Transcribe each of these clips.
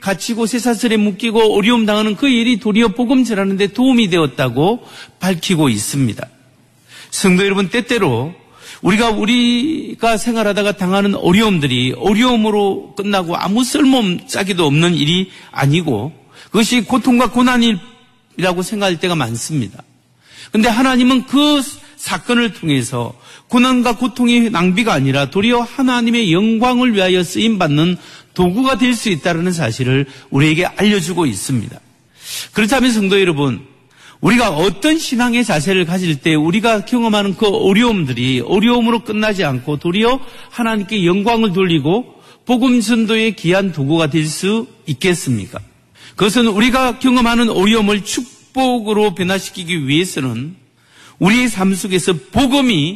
갇히고 쇠사슬에 묶이고 어려움 당하는 그 일이 도리어 복음 전하는 데 도움이 되었다고 밝히고 있습니다. 성도 여러분, 때때로 우리가 생활하다가 당하는 어려움들이 어려움으로 끝나고 아무 쓸모짝이도 없는 일이 아니고 그것이 고통과 고난이라고 생각할 때가 많습니다. 그런데 하나님은 그 사건을 통해서 고난과 고통이 낭비가 아니라 도리어 하나님의 영광을 위하여 쓰임받는 도구가 될 수 있다는 사실을 우리에게 알려주고 있습니다. 그렇다면 성도 여러분, 우리가 어떤 신앙의 자세를 가질 때 우리가 경험하는 그 어려움들이 어려움으로 끝나지 않고 도리어 하나님께 영광을 돌리고 복음 전도의 귀한 도구가 될 수 있겠습니까? 그것은 우리가 경험하는 어려움을 축복으로 변화시키기 위해서는 우리의 삶 속에서 복음이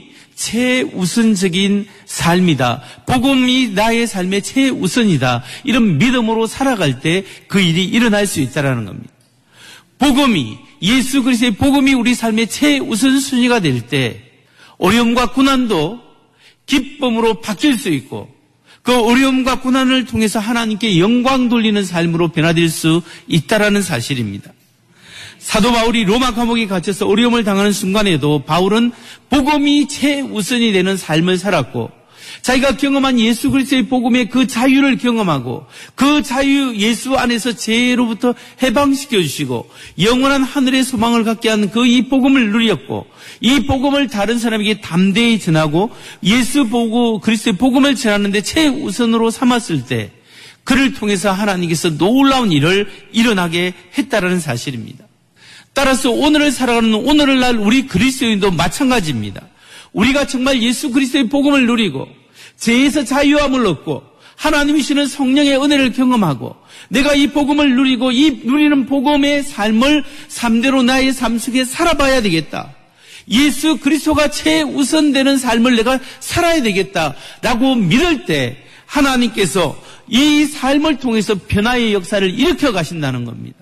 최우선적인 삶이다. 복음이 나의 삶의 최우선이다. 이런 믿음으로 살아갈 때 그 일이 일어날 수 있다는 겁니다. 복음이, 예수 그리스도의 복음이 우리 삶의 최우선순위가 될 때 어려움과 고난도 기쁨으로 바뀔 수 있고 그 어려움과 고난을 통해서 하나님께 영광 돌리는 삶으로 변화될 수 있다는 사실입니다. 사도 바울이 로마 감옥에 갇혀서 어려움을 당하는 순간에도 바울은 복음이 최우선이 되는 삶을 살았고 자기가 경험한 예수 그리스도의 복음의 그 자유를 경험하고 그 자유 예수 안에서 죄로부터 해방시켜 주시고 영원한 하늘의 소망을 갖게 하는 그 이 복음을 누렸고 이 복음을 다른 사람에게 담대히 전하고 예수 보고 그리스도의 복음을 전하는 데 최우선으로 삼았을 때 그를 통해서 하나님께서 놀라운 일을 일어나게 했다라는 사실입니다. 따라서 오늘을 살아가는 오늘날 우리 그리스도인도 마찬가지입니다. 우리가 정말 예수 그리스도의 복음을 누리고 죄에서 자유함을 얻고 하나님이 주시는 성령의 은혜를 경험하고 내가 이 복음을 누리고 이 누리는 복음의 삶을 삶대로 나의 삶 속에 살아봐야 되겠다. 예수 그리스도가 최우선되는 삶을 내가 살아야 되겠다라고 믿을 때 하나님께서 이 삶을 통해서 변화의 역사를 일으켜 가신다는 겁니다.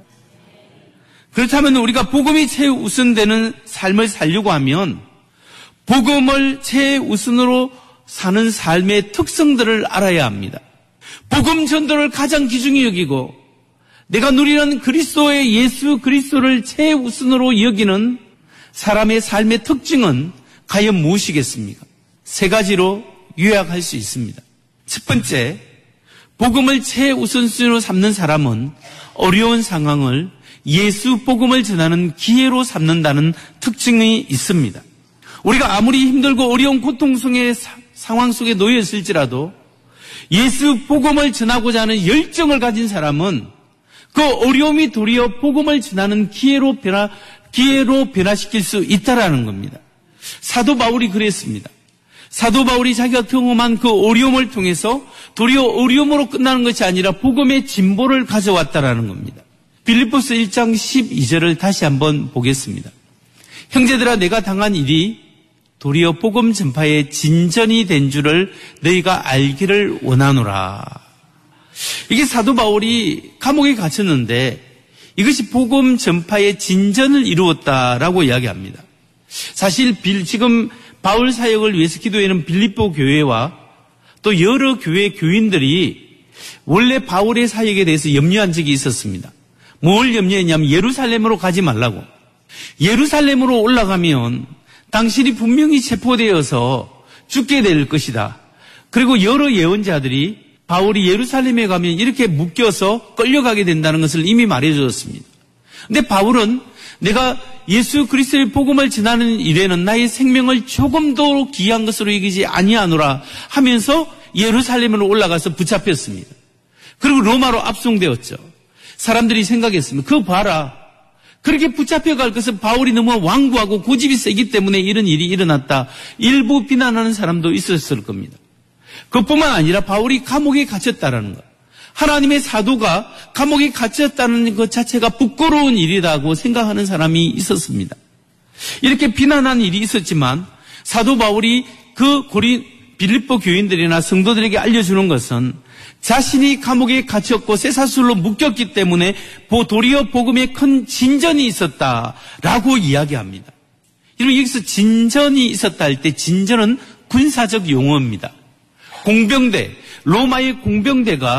그렇다면 우리가 복음이 최우선되는 삶을 살려고 하면 복음을 최우선으로 사는 삶의 특성들을 알아야 합니다. 복음 전도를 가장 귀중히 여기고 내가 누리는 그리스도의 예수 그리스도를 최우선으로 여기는 사람의 삶의 특징은 과연 무엇이겠습니까? 세 가지로 요약할 수 있습니다. 첫 번째, 복음을 최우선순위로 삼는 사람은 어려운 상황을 예수 복음을 전하는 기회로 삼는다는 특징이 있습니다. 우리가 아무리 힘들고 어려운 고통성의 상황 속에 놓여 있을지라도 예수 복음을 전하고자 하는 열정을 가진 사람은 그 어려움이 도리어 복음을 전하는 기회로 변화시킬 수 있다라는 겁니다. 사도 바울이 그랬습니다. 사도 바울이 자기가 경험한 그 어려움을 통해서 도리어 어려움으로 끝나는 것이 아니라 복음의 진보를 가져왔다라는 겁니다. 빌립보서 1장 12절을 다시 한번 보겠습니다. 형제들아, 내가 당한 일이 도리어 복음 전파의 진전이 된 줄을 너희가 알기를 원하노라. 이게 사도 바울이 감옥에 갇혔는데 이것이 복음 전파의 진전을 이루었다라고 이야기합니다. 사실 지금 바울 사역을 위해서 기도하는 빌립보 교회와 또 여러 교회 교인들이 원래 바울의 사역에 대해서 염려한 적이 있었습니다. 뭘 염려했냐면 예루살렘으로 가지 말라고. 예루살렘으로 올라가면 당신이 분명히 체포되어서 죽게 될 것이다. 그리고 여러 예언자들이 바울이 예루살렘에 가면 이렇게 묶여서 끌려가게 된다는 것을 이미 말해주었습니다. 그런데 바울은 내가 예수 그리스도의 복음을 전하는 일에는 나의 생명을 조금도 귀한 것으로 여기지 아니하노라 하면서 예루살렘으로 올라가서 붙잡혔습니다. 그리고 로마로 압송되었죠. 사람들이 생각했습니다. 그거 봐라. 그렇게 붙잡혀갈 것은 바울이 너무 완고하고 고집이 세기 때문에 이런 일이 일어났다. 일부 비난하는 사람도 있었을 겁니다. 그뿐만 아니라 바울이 감옥에 갇혔다는 것. 하나님의 사도가 감옥에 갇혔다는 것 자체가 부끄러운 일이라고 생각하는 사람이 있었습니다. 이렇게 비난한 일이 있었지만 사도 바울이 그 빌립보 교인들이나 성도들에게 알려주는 것은 자신이 감옥에 갇혔고 쇠사슬로 묶였기 때문에 도리어 복음에 큰 진전이 있었다라고 이야기합니다. 여러분, 여기서 진전이 있었다 할 때 진전은 군사적 용어입니다. 공병대, 로마의 공병대가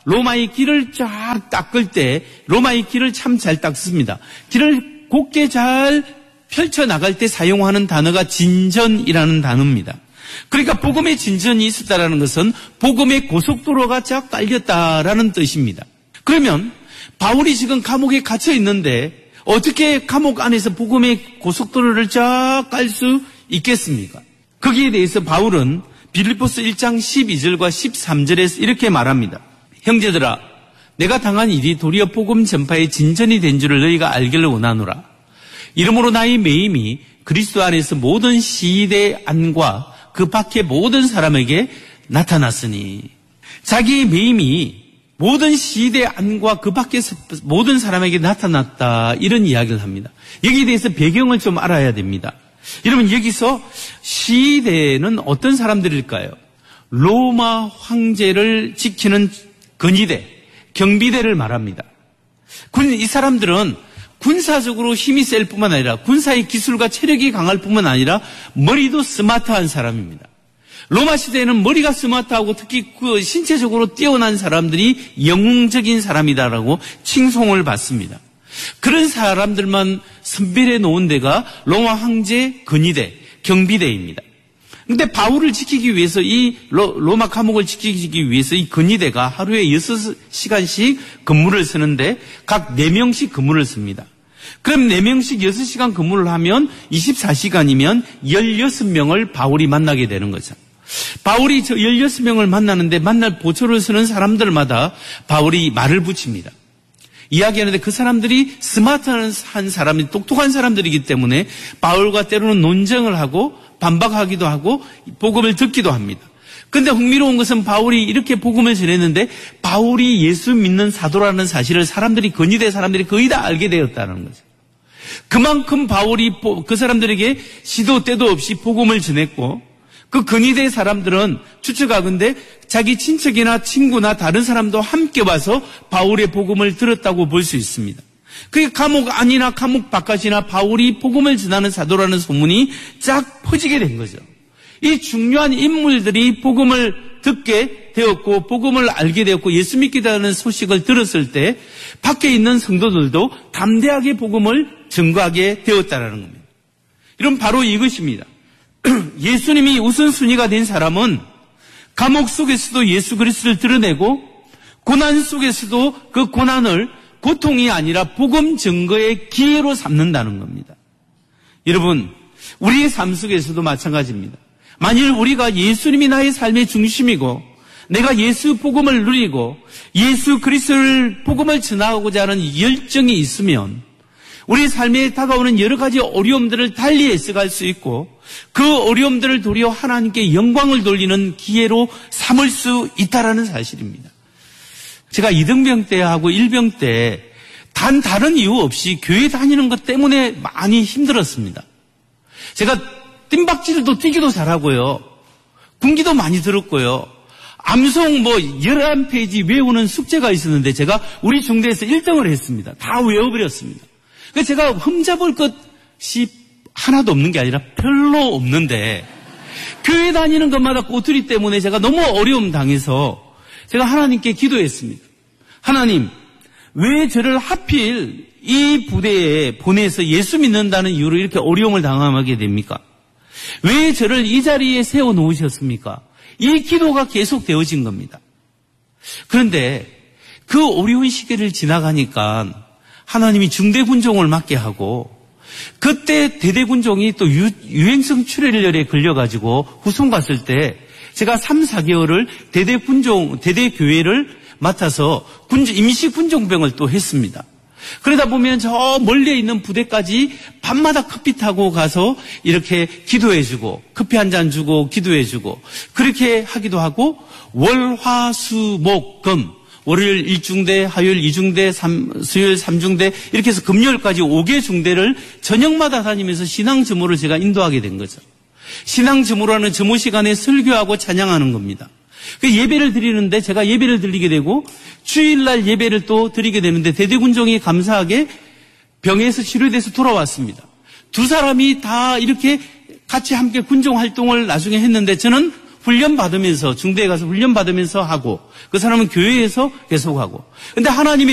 로마의 길을 쫙 닦을 때 로마의 길을 참 잘 닦습니다. 길을 곱게 잘 펼쳐나갈 때 사용하는 단어가 진전이라는 단어입니다. 그러니까 복음의 진전이 있었다라는 것은 복음의 고속도로가 쫙 깔렸다라는 뜻입니다. 그러면 바울이 지금 감옥에 갇혀 있는데 어떻게 감옥 안에서 복음의 고속도로를 쫙 깔 수 있겠습니까? 거기에 대해서 바울은 빌립보서 1장 12절과 13절에서 이렇게 말합니다. 형제들아, 내가 당한 일이 도리어 복음 전파의 진전이 된 줄을 너희가 알기를 원하노라. 이러므로 나의 매임이 그리스도 안에서 모든 시대 안과 그 밖의 모든 사람에게 나타났으니, 자기의 매임이 모든 시대 안과 그 밖의 모든 사람에게 나타났다, 이런 이야기를 합니다. 여기에 대해서 배경을 좀 알아야 됩니다. 여러분, 여기서 시대는 어떤 사람들일까요? 로마 황제를 지키는 근위대, 경비대를 말합니다. 이 사람들은 군사적으로 힘이 셀 뿐만 아니라 군사의 기술과 체력이 강할 뿐만 아니라 머리도 스마트한 사람입니다. 로마 시대에는 머리가 스마트하고 특히 그 신체적으로 뛰어난 사람들이 영웅적인 사람이다라고 칭송을 받습니다. 그런 사람들만 선별해 놓은 데가 로마 황제 근위대, 경비대입니다. 근데 바울을 지키기 위해서 이 로마 감옥을 지키기 위해서 이 근위대가 하루에 6시간씩 근무를 쓰는데 각 4명씩 근무를 씁니다. 그럼 4명씩 6시간 근무를 하면 24시간이면 16명을 바울이 만나게 되는 거죠. 바울이 저 16명을 만나는데 만날 보초를 서는 사람들마다 바울이 말을 붙입니다. 이야기하는데 그 사람들이 스마트한 사람이 똑똑한 사람들이기 때문에 바울과 때로는 논쟁을 하고 반박하기도 하고 복음을 듣기도 합니다. 그런데 흥미로운 것은 바울이 이렇게 복음을 전했는데 바울이 예수 믿는 사도라는 사실을 사람들이 근위대 사람들이 거의 다 알게 되었다는 거죠. 그만큼 바울이 그 사람들에게 시도 때도 없이 복음을 전했고 그 근위대 사람들은 추측하건대 자기 친척이나 친구나 다른 사람도 함께 와서 바울의 복음을 들었다고 볼 수 있습니다. 그게 감옥 안이나 감옥 바깥이나 바울이 복음을 전하는 사도라는 소문이 쫙 퍼지게 된 거죠. 이 중요한 인물들이 복음을 듣게 되었고 복음을 알게 되었고 예수 믿게 되는 소식을 들었을 때 밖에 있는 성도들도 담대하게 복음을 증거하게 되었다는 겁니다. 이런 바로 이것입니다. 예수님이 우선순위가 된 사람은 감옥 속에서도 예수 그리스도를 드러내고 고난 속에서도 그 고난을 고통이 아니라 복음 증거의 기회로 삼는다는 겁니다. 여러분, 우리의 삶 속에서도 마찬가지입니다. 만일 우리가 예수님이 나의 삶의 중심이고 내가 예수 복음을 누리고 예수 그리스도를 복음을 전하고자 하는 열정이 있으면 우리 삶에 다가오는 여러 가지 어려움들을 달리 애써갈 수 있고 그 어려움들을 도리어 하나님께 영광을 돌리는 기회로 삼을 수 있다라는 사실입니다. 제가 2등병 때하고 1병 때 단 다른 이유 없이 교회 다니는 것 때문에 많이 힘들었습니다. 제가 뜀박질도 뛰기도 잘하고요. 군기도 많이 들었고요. 암송 11페이지 외우는 숙제가 있었는데 제가 우리 중대에서 1등을 했습니다. 다 외워버렸습니다. 그래서 제가 흠잡을 것이 하나도 없는 게 아니라 별로 없는데 교회 다니는 것마다 꼬투리 때문에 제가 너무 어려움 당해서 제가 하나님께 기도했습니다. 하나님, 왜 저를 하필 이 부대에 보내서 예수 믿는다는 이유로 이렇게 어려움을 당하게 됩니까? 왜 저를 이 자리에 세워놓으셨습니까? 이 기도가 계속 되어진 겁니다. 그런데 그 어려운 시기를 지나가니까 하나님이 중대군종을 맡게 하고 그때 대대군종이 또 유행성 출혈열에 걸려가지고 후송 갔을 때 제가 3, 4개월을 대대교회를 맡아서 임시군종병을 또 했습니다. 그러다 보면 저 멀리 있는 부대까지 밤마다 커피 타고 가서 이렇게 기도해주고 커피 한 잔 주고 기도해주고 그렇게 하기도 하고 월, 화, 수, 목, 금 월요일 1중대, 화요일 2중대, 수요일 3중대 이렇게 해서 금요일까지 5개 중대를 저녁마다 다니면서 신앙점호를 제가 인도하게 된 거죠. 신앙점호라는 점호 시간에 설교하고 찬양하는 겁니다. 그 예배를 드리는데 제가 예배를 드리게 되고 주일날 예배를 또 드리게 되는데 대대군종이 감사하게 병에서 치료돼서 돌아왔습니다. 두 사람이 다 이렇게 같이 함께 군종 활동을 나중에 했는데 저는 훈련받으면서, 중대에 가서 훈련받으면서 하고, 그 사람은 교회에서 계속하고. 근데 하나님이